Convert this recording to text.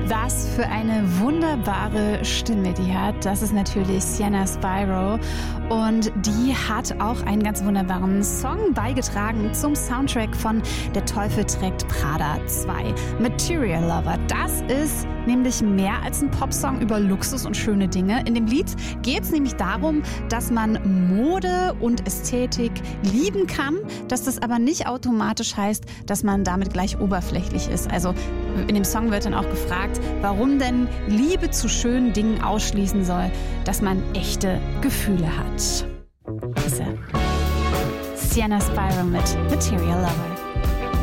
Was für eine wunderbare Stimme die hat. Das ist natürlich Sienna Spyro. Und die hat auch einen ganz wunderbaren Song beigetragen zum Soundtrack von Der Teufel trägt Prada 2. Material Lover. Das ist nämlich mehr als ein Popsong über Luxus und schöne Dinge. In dem Lied geht es nämlich darum, dass man Mode und Ästhetik lieben kann, dass das aber nicht automatisch heißt, dass man damit gleich oberflächlich ist. Also in dem Song wird dann auch gefragt, warum denn Liebe zu schönen Dingen ausschließen soll, dass man echte Gefühle hat. Sienna Spyro mit Material Lover.